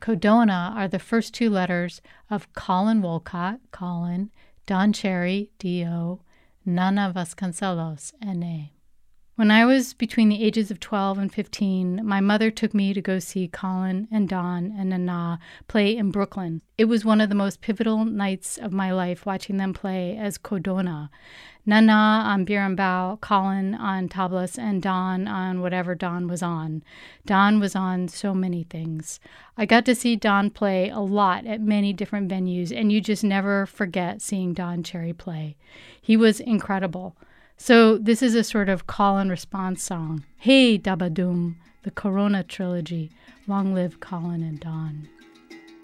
Codona are the first two letters of Colin Wolcott, Colin, Don Cherry, D.O., Nana Vasconcelos, N.A. When I was between the ages of 12 and 15, my mother took me to go see Colin and Don and Nana play in Brooklyn. It was one of the most pivotal nights of my life watching them play as Codona. Nana on berimbau, Colin on tablas, and Don on whatever Don was on. Don was on so many things. I got to see Don play a lot at many different venues, and you just never forget seeing Don Cherry play. He was incredible. So this is a sort of call and response song. Hey, Dabadoom, the Corona Trilogy. Long live Colin and Don.